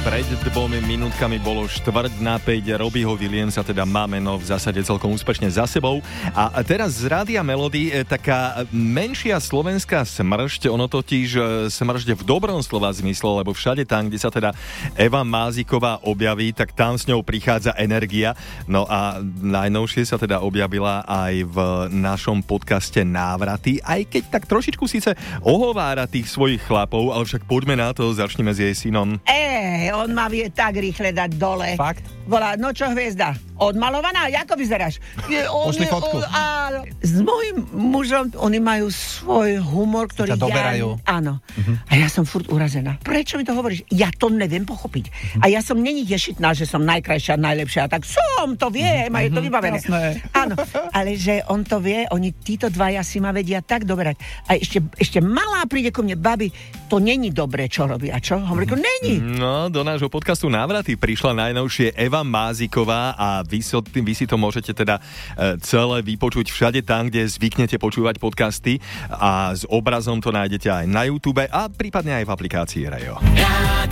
Pred 2 minútkami bolo 4:45 Robbieho Williamsa, teda máme v zásade celkom úspešne za sebou. A teraz z Rádia Melody taká menšia slovenská smršť, ono totiž smršť v dobrom slova zmysle, lebo všade tam, kde sa teda Eva Máziková objaví, tak tam s ňou prichádza energia. No a najnovšie sa teda objavila aj v našom podcaste Návraty, aj keď tak trošičku síce ohovára tých svojich chlapov, ale však poďme na to, začneme s jej synom. On ma vie tak rýchle dať dole. Fakt? Volá, no čo hviezda? Odmalovaná? Ako vyzeráš? Pošli fotku. S mojím mužom, oni majú svoj humor, ktorý doberajú. Áno. A ja som furt urazená. Prečo mi to hovoríš? Ja to neviem pochopiť. A ja som není ješitná, že som najkrajšia, najlepšia. Tak som, to viem, a je to vybavené. Jasné. Áno, ale že on to vie, títo dvaja si ma vedia tak dobrať. A ešte malá príde ku mne, babi, to není dobré, čo robia, čo? Hovorím, není. No, do nášho podcastu Návraty prišla najnovšie Eva Máziková a vy si to môžete teda celé vypočuť všade tam, kde zvyknete počúvať podcasty a s obrazom to nájdete aj na YouTube a prípadne aj v aplikácii Radio.